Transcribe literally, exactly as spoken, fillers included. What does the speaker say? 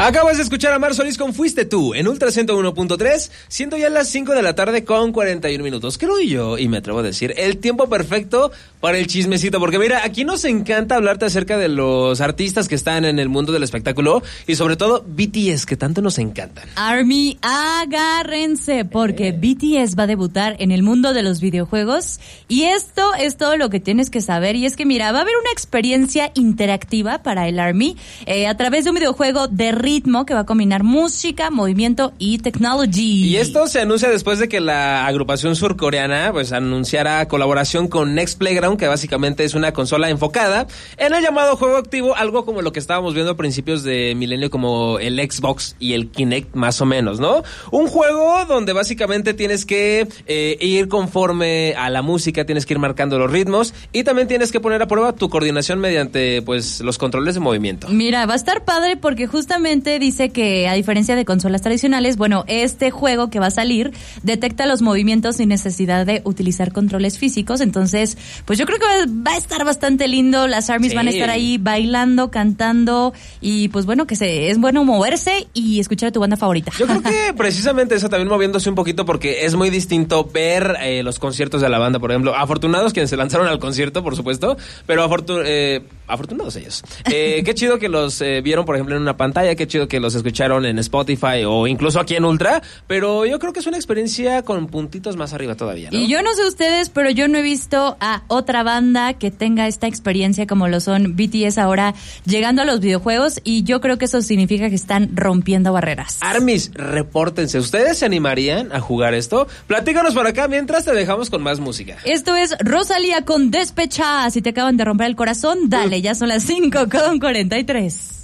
Acabas de escuchar a Mar Solís con Fuiste Tú en Ultra ciento uno punto tres, siendo ya las cinco de la tarde con cuarenta y un minutos. Creo yo, y me atrevo a decir, el tiempo perfecto para el chismecito, porque mira, aquí nos encanta hablarte acerca de los artistas que están en el mundo del espectáculo y sobre todo B T S, que tanto nos encantan. Army, agárrense, porque eh. B T S va a debutar en el mundo de los videojuegos y esto es todo lo que tienes que saber. Y es que mira, va a haber una experiencia interactiva para el Army eh, a través de un videojuego de ritmo que va a combinar música, movimiento y technology. Y esto se anuncia después de que la agrupación surcoreana pues anunciara colaboración con Next Playground, que básicamente es una consola enfocada en el llamado juego activo, algo como lo que estábamos viendo a principios de milenio como el Xbox y el Kinect más o menos, ¿no? Un juego donde básicamente tienes que eh, ir conforme a la música, tienes que ir marcando los ritmos y también tienes que poner a prueba tu coordinación mediante pues los controles de movimiento. Mira, va a estar padre porque justamente dice que a diferencia de consolas tradicionales, bueno, este juego que va a salir detecta los movimientos sin necesidad de utilizar controles físicos, entonces pues yo creo que va a estar bastante lindo, las armies sí. van a estar ahí bailando, cantando y pues bueno, que se es bueno moverse y escuchar a tu banda favorita. Yo creo que precisamente eso también moviéndose un poquito porque es muy distinto ver eh, los conciertos de la banda, por ejemplo, afortunados quienes se lanzaron al concierto, por supuesto, pero afortun- eh, afortunados ellos. Eh, qué chido que los eh, vieron, por ejemplo, en una pantalla, qué chido que los escucharon en Spotify o incluso aquí en Ultra, pero yo creo que es una experiencia con puntitos más arriba todavía, ¿no? Y yo no sé ustedes, pero yo no he visto a otra banda que tenga esta experiencia como lo son B T S ahora llegando a los videojuegos y yo creo que eso significa que están rompiendo barreras. Armis, repórtense, ¿ustedes se animarían a jugar esto? Platícanos por acá mientras te dejamos con más música. Esto es Rosalía con Despechada. Si te acaban de romper el corazón, dale, ya son las cinco con cuarenta y tres.